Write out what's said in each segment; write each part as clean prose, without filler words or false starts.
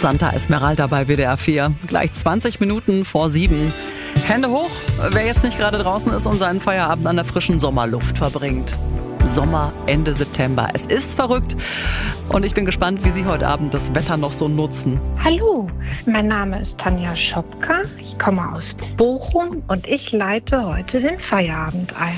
Santa Esmeralda bei WDR 4. Gleich 20 Minuten vor 7. Hände hoch, wer jetzt nicht gerade draußen ist und seinen Feierabend an der frischen Sommerluft verbringt. Sommer, Ende September. Es ist verrückt und ich bin gespannt, wie Sie heute Abend das Wetter noch so nutzen. Hallo, mein Name ist Tanja Schopka. Ich komme aus Bochum und ich leite heute den Feierabend ein.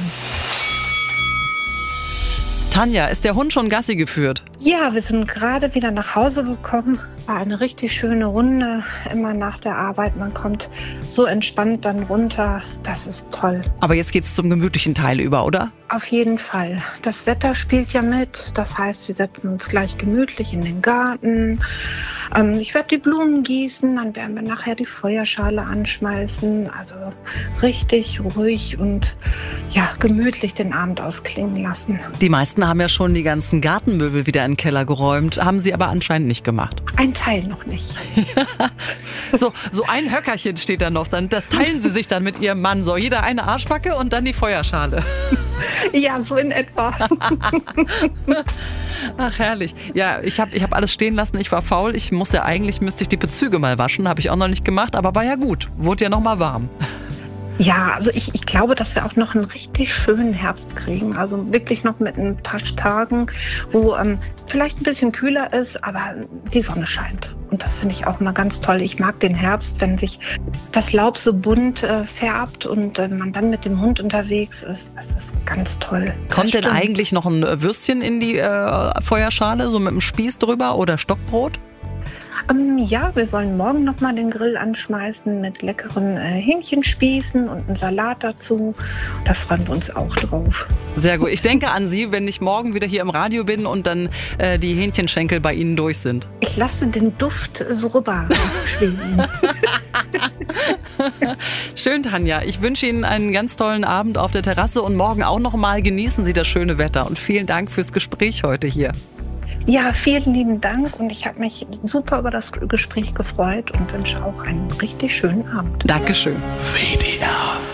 Tanja, ist der Hund schon Gassi geführt? Ja, wir sind gerade wieder nach Hause gekommen. War eine richtig schöne Runde, immer nach der Arbeit. Man kommt so entspannt dann runter. Das ist toll. Aber jetzt geht's zum gemütlichen Teil über, oder? Auf jeden Fall. Das Wetter spielt ja mit. Das heißt, wir setzen uns gleich gemütlich in den Garten. Ich werde die Blumen gießen, dann werden wir nachher die Feuerschale anschmeißen. Also richtig ruhig und ja, gemütlich den Abend ausklingen lassen. Die meisten haben ja schon die ganzen Gartenmöbel wieder in den Keller geräumt. Haben Sie aber anscheinend nicht gemacht. Ein Teil noch nicht. So ein Höckerchen steht da noch. Das teilen Sie sich dann mit Ihrem Mann. So, jeder eine Arschbacke und dann die Feuerschale. Ja, so in etwa. Ach, herrlich. Ja, ich hab alles stehen lassen. Ich war faul. Müsste ich die Bezüge mal waschen. Habe ich auch noch nicht gemacht, aber war ja gut. Wurde ja noch mal warm. Ja, also ich glaube, dass wir auch noch einen richtig schönen Herbst kriegen. Also wirklich noch mit ein paar Tagen, wo vielleicht ein bisschen kühler ist, aber die Sonne scheint. Und das finde ich auch mal ganz toll. Ich mag den Herbst, wenn sich das Laub so bunt färbt und man dann mit dem Hund unterwegs ist. Das ist ganz toll. Kommt denn eigentlich noch ein Würstchen in die Feuerschale, so mit dem Spieß drüber oder Stockbrot? Ja, wir wollen morgen nochmal den Grill anschmeißen mit leckeren Hähnchenspießen und einem Salat dazu. Da freuen wir uns auch drauf. Sehr gut. Ich denke an Sie, wenn ich morgen wieder hier im Radio bin und dann die Hähnchenschenkel bei Ihnen durch sind. Ich lasse den Duft so rüber schweben. Schön, Tanja. Ich wünsche Ihnen einen ganz tollen Abend auf der Terrasse und morgen auch nochmal genießen Sie das schöne Wetter. Und vielen Dank fürs Gespräch heute hier. Ja, vielen lieben Dank und ich habe mich super über das Gespräch gefreut und wünsche auch einen richtig schönen Abend. Dankeschön. WDR